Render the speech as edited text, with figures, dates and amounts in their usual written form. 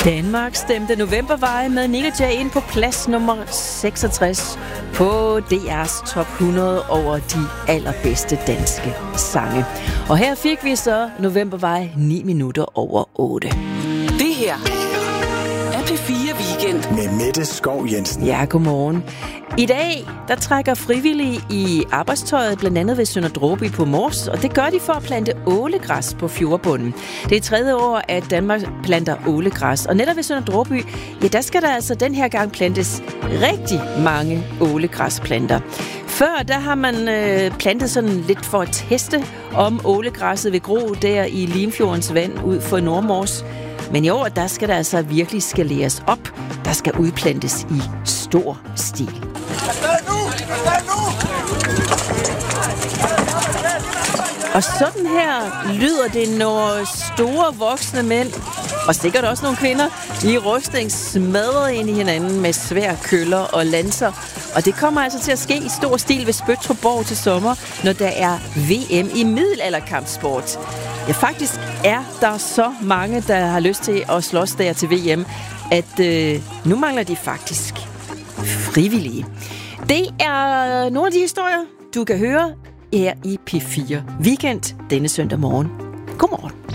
Danmark stemte Novemberveje med Nika J ind på plads nummer 66 på DR's top 100 over de allerbedste danske sange. Og her fik vi så Novemberveje 9 minutter over 8. Det her er P4 Weekend med Mette Skov Jensen. Ja, godmorgen. I dag, der trækker frivillige i arbejdstøjet, blandt andet ved Sønder Dråby på Mors, og det gør de for at plante ålegræs på fjordbunden. Det er 3. år, at Danmark planter ålegræs, og netop ved Sønder Dråby, ja, der skal der altså den her gang plantes rigtig mange ålegræsplanter. Før, der har man plantet sådan lidt for at teste, om ålegræsset vil gro der i Limfjordens vand ud for Nordmors. Men i år, der skal der altså virkelig skaleres op. Der skal udplantes i stor stil. Og sådan her lyder det, når store voksne mænd, og sikkert også nogle kvinder, i rustning smadrer ind i hinanden med svær køller og lanser. Og det kommer altså til at ske i stor stil ved Spøttrup til sommer, når der er VM i middelalderkampsport. Ja, faktisk er der så mange, der har lyst til at slås der til VM, at nu mangler de faktisk frivillige. Det er nogle af de historier, du kan høre her i P4 Weekend denne søndag morgen. Godmorgen.